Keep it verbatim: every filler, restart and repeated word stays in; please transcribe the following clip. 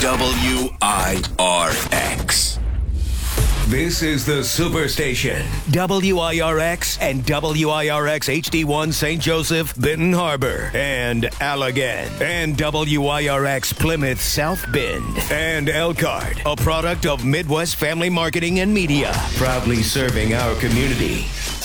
W I R X. This is the Superstation. W I R X and W I R X H D one Saint Joseph, Benton Harbor, and Allegan. And W I R X Plymouth South Bend. And Elkhart, a product of Midwest Family Marketing and Media. Proudly serving our community.